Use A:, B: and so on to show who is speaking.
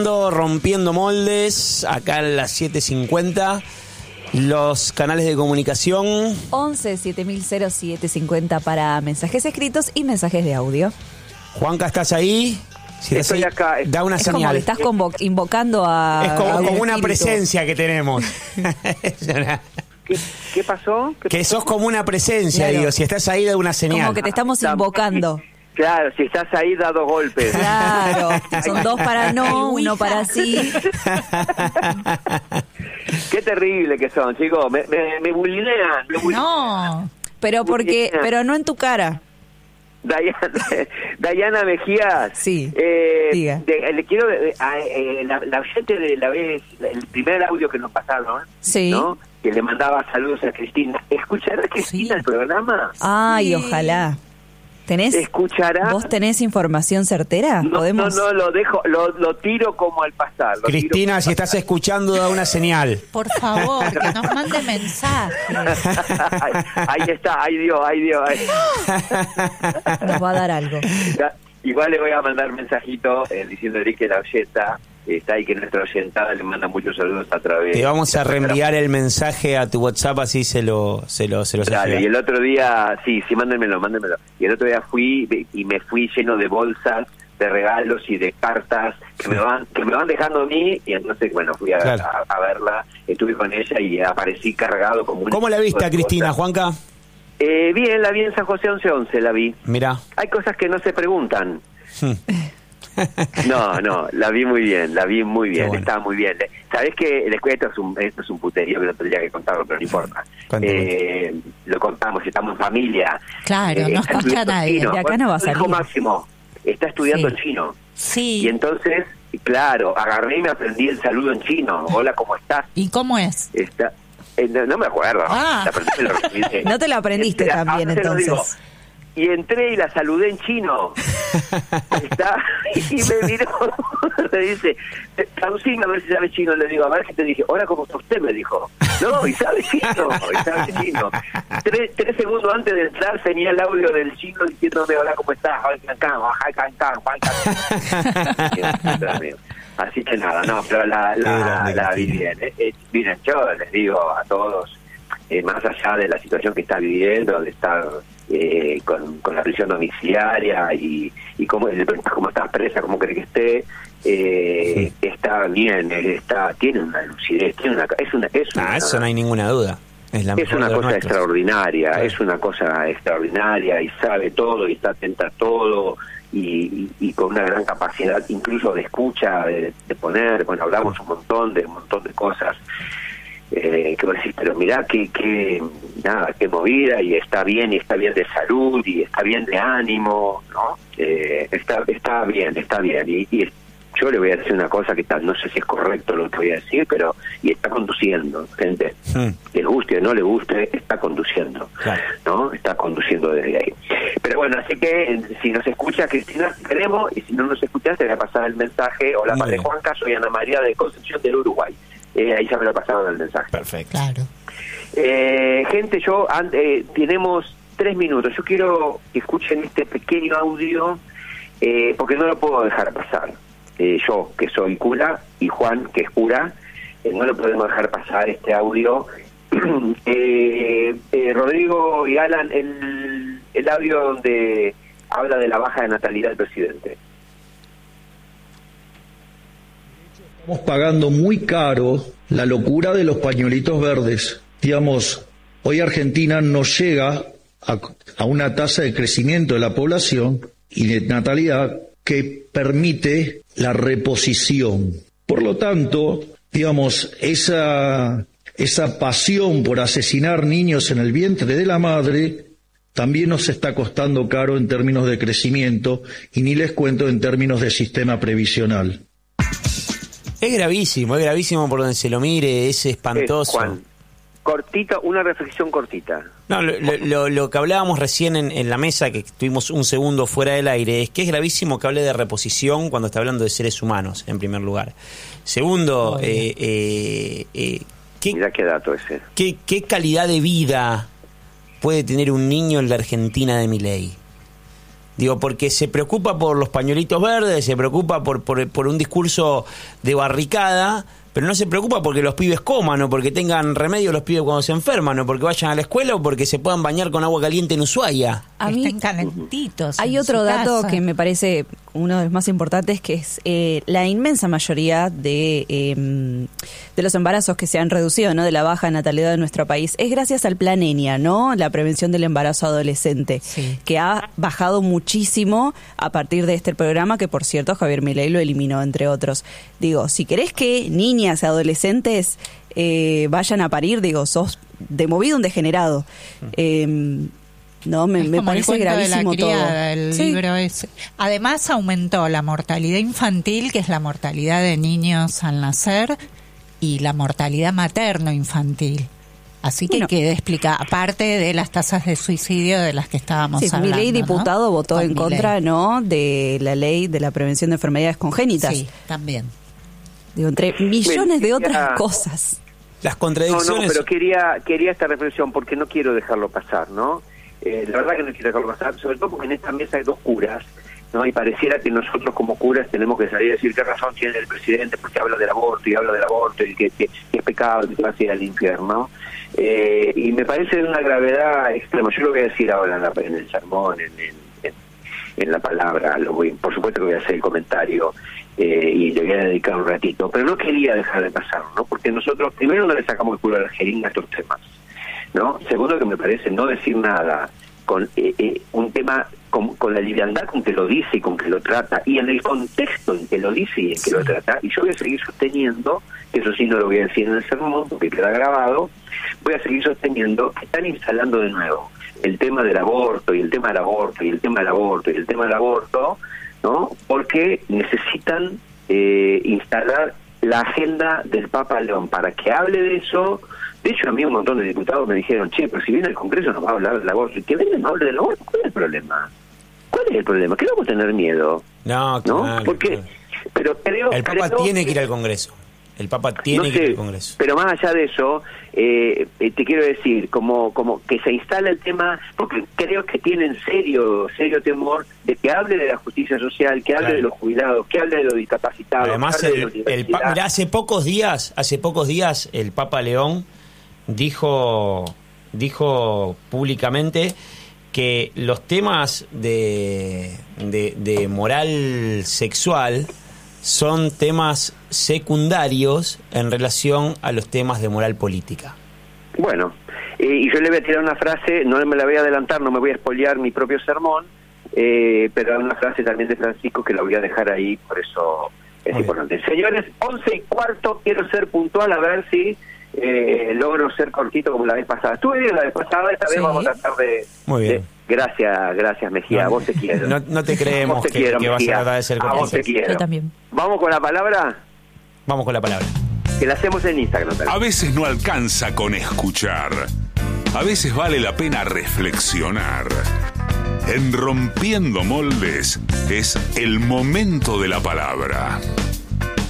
A: Rompiendo moldes, acá a las 7:50. Los canales de comunicación
B: 11 7000 750 para mensajes escritos y mensajes de audio.
A: Juanca, ¿estás ahí? Si estás
C: Estoy
A: ahí,
C: acá.
A: da una
B: Es
A: señal.
B: como que estás invocando a...
A: Es como
B: un
A: una
B: espíritu.
A: presencia que tenemos.
C: ¿Qué pasó?
A: Que sos como una presencia,
B: Claro.
A: digo. Si estás ahí, da una señal.
B: Como que te estamos invocando.
C: Claro, si estás ahí, da 2 golpes.
B: Claro, son 2 para no, 1 para sí.
C: Qué terrible que son, chicos. Me bulinean.
D: No.
B: Pero pero no en tu cara.
C: Dayana Mejías.
B: Sí, diga.
C: Le quiero la oyente de la vez, el primer audio que nos pasaron,
B: Sí.
C: ¿no? Que le mandaba saludos a Cristina. ¿Escuchará Cristina el programa?
B: Ay,
D: Sí.
B: ojalá.
C: ¿Escuchará?
B: ¿Vos tenés información certera?
C: No,
B: ¿Podemos?
C: no, lo dejo, lo tiro como al pasar.
A: Cristina, si estás escuchando, da una señal.
D: Por favor, que nos mande mensajes.
C: Ahí está, ahí dio.
B: Nos va a dar algo.
C: Igual le voy a mandar mensajito diciéndole que la oyenta está ahí, que nuestra oyentada le manda muchos saludos a través.
A: Te vamos a reenviar el mensaje a tu WhatsApp, así se lo
C: Dale, y el otro día, sí, mándenmelo. Y el otro día fui y me fui lleno de bolsas, de regalos y de cartas que me van dejando a mí, y entonces, bueno, fui a verla, estuve con ella y aparecí cargado como un...
A: ¿Cómo la viste a Cristina, Juanca?
C: Bien, la vi en San José 1111, la vi.
A: Mirá.
C: Hay cosas que no se preguntan. No, la vi muy bien, bueno. Estaba muy bien. ¿Sabés qué? Esto es un puterío que no tendría que contarlo, pero no importa. Lo contamos, estamos en familia.
D: Claro, no escucha nadie.
B: De acá no va a salir.
C: Hijo Máximo está estudiando
D: Sí.
C: chino.
D: Sí.
C: Y entonces, claro, agarré y me aprendí el saludo en chino. Hola, ¿cómo estás?
D: ¿Y cómo es?
C: No me acuerdo.
D: Ah.
B: No te lo aprendiste también,
C: ahora te lo digo.
B: entonces.
C: Y entré y la saludé en chino. Y me miró, me dice, traducime a ver si sabe chino. Le digo, a ver si te dije, hola, ¿cómo está usted? Me dijo, no, y sabe chino. Tres segundos antes de entrar tenía el audio del chino diciéndome, hola, ¿cómo estás? Así que nada, no, pero la vi bien. Miren, yo les digo a todos, más allá de la situación que está viviendo, de estar con la prisión domiciliaria y cómo está presa, cómo cree que esté, está bien, tiene una lucidez,
A: Eso no hay ninguna duda. Es
C: una cosa extraordinaria,
A: Claro.
C: es una cosa extraordinaria y sabe todo y está atenta a todo y con una gran capacidad incluso de escucha, de poner, bueno, hablamos un montón de cosas. Que vos decís, pero mirá qué movida, y está bien de salud y está bien de ánimo, ¿no? Está bien y yo le voy a decir una cosa que no sé si es correcto lo que voy a decir, pero y está conduciendo, gente. Les guste o no le guste, está conduciendo,
A: claro,
C: ¿no? Está conduciendo desde ahí. Pero bueno, así que si nos escucha Cristina, queremos, y si no nos escuchas, te voy a pasar el mensaje. Hola, padre Juanca, soy Ana María de Concepción del Uruguay. Ahí ya me lo pasaron el mensaje.
A: Perfecto.
D: Claro.
C: Gente, tenemos 3 minutos. Yo quiero que escuchen este pequeño audio, porque no lo puedo dejar pasar. Yo, que soy cura, y Juan, que es cura, no lo podemos dejar pasar este audio. Rodrigo y Alan, el audio donde habla de la baja de natalidad del presidente.
E: Estamos pagando muy caro la locura de los pañuelitos verdes. Digamos, hoy Argentina no llega a una tasa de crecimiento de la población y de natalidad que permite la reposición. Por lo tanto, digamos, esa pasión por asesinar niños en el vientre de la madre también nos está costando caro en términos de crecimiento, y ni les cuento en términos de sistema previsional.
A: Es gravísimo por donde se lo mire, es espantoso.
C: Juan, cortita, una reflexión cortita.
A: No, lo que hablábamos recién en la mesa, que estuvimos un segundo fuera del aire, es que es gravísimo que hable de reposición cuando está hablando de seres humanos, en primer lugar. Segundo,
C: Mirá qué dato ese.
A: ¿Qué calidad de vida puede tener un niño en la Argentina de Milei? Digo, porque se preocupa por los pañuelitos verdes, se preocupa por un discurso de barricada, pero no se preocupa porque los pibes coman, o porque tengan remedio los pibes cuando se enferman, o porque vayan a la escuela, o porque se puedan bañar con agua caliente en Ushuaia.
B: A mí
D: Estén calentitos.
B: hay
D: en
B: otro
D: su
B: dato
D: casa.
B: que me parece uno de los más importantes, que es la inmensa mayoría de los embarazos que se han reducido, ¿no? De la baja natalidad de nuestro país, es gracias al Plan ENIA, ¿no? La prevención del embarazo adolescente,
D: Sí.
B: que ha bajado muchísimo a partir de este programa, que por cierto Javier Milei lo eliminó, entre otros. Digo, si querés que niñas y adolescentes vayan a parir, digo, sos de movido un degenerado. No,
D: Es
B: me
D: como
B: parece
D: el cuento
B: gravísimo
D: de la criada,
B: todo.
D: el
B: Sí.
D: libro ese. Además aumentó la mortalidad infantil, que es la mortalidad de niños al nacer, y la mortalidad materno-infantil. Así que
B: Bueno.
D: queda explicada, aparte de las tasas de suicidio de las que estábamos
B: Sí,
D: hablando.
B: Milei,
D: ¿no?
B: diputado, votó
D: Con
B: en
D: Milei.
B: contra, ¿no?, de la ley de la prevención de enfermedades congénitas.
D: Sí, también.
B: Digo, entre millones de
C: quería-
B: otras cosas.
A: Las
C: No,
A: contradicciones...
C: pero quería esta reflexión porque no quiero dejarlo pasar, ¿no? La verdad que no quiero dejarlo pasar, sobre todo porque en esta mesa hay dos curas, ¿no? Y pareciera que nosotros como curas tenemos que salir a decir qué razón tiene el presidente porque habla del aborto y que es pecado y que va a ir al infierno. Y me parece de una gravedad extrema. Yo lo voy a decir ahora en el sermón, en la palabra, por supuesto que voy a hacer el comentario y le voy a dedicar un ratito, pero no quería dejar de pasarlo, ¿no? Porque nosotros primero no le sacamos el culo a la jeringa a estos temas, ¿no? Segundo, que me parece no decir nada con un tema con la liviandad con que lo dice y con que lo trata, y en el contexto en que lo dice y en que lo trata, y yo voy a seguir sosteniendo, que eso sí no lo voy a decir en el sermón porque queda grabado, voy a seguir sosteniendo que están instalando de nuevo el tema del aborto, y el tema del aborto, y el tema del aborto, y el tema del aborto, ¿no? Porque necesitan instalar la agenda del Papa León para que hable de eso. De hecho, a mí un montón de diputados me dijeron, che, pero si viene al Congreso nos va a hablar del aborto. Y que venga y nos hable del aborto, ¿cuál es el problema? ¿Cuál es el problema? ¿Qué vamos a tener miedo?
A: No,
C: ¿No?
A: claro,
C: Porque,
A: claro.
C: pero creo...
A: El Papa tiene que ir al Congreso. El Papa tiene
C: no
A: que ir
C: sé,
A: al Congreso.
C: pero más allá de eso, te quiero decir, como que se instala el tema, porque creo que tienen serio temor de que hable de la justicia social, que hable
A: Claro.
C: de los jubilados, que hable de los discapacitados.
A: Además,
C: que hable de la universidad.
A: mirá, hace pocos días el Papa León dijo públicamente que los temas de moral sexual son temas secundarios en relación a los temas de moral política.
C: Bueno, y yo le voy a tirar una frase, no me la voy a adelantar, no me voy a spoilear mi propio sermón, pero hay una frase también de Francisco que la voy a dejar ahí, por eso es
A: Muy
C: importante. Señores, 11:15, quiero ser puntual, a ver si logro ser cortito como la vez pasada. Estuve bien la vez pasada, esta vez
D: Sí.
C: vamos a tratar de...
A: Muy bien.
C: Gracias Mejía, a vos te quiero.
A: No te creemos
C: Vos te
A: que
C: quiero,
A: vas a
C: Mejía.
A: tratar de ser
C: A vos te
A: cortés.
C: quiero.
B: Yo también.
C: Vamos con la palabra,
A: Vamos con la palabra.
C: que la hacemos en Instagram también.
F: A veces no alcanza con escuchar. A veces vale la pena reflexionar. En Rompiendo Moldes es el momento de la palabra.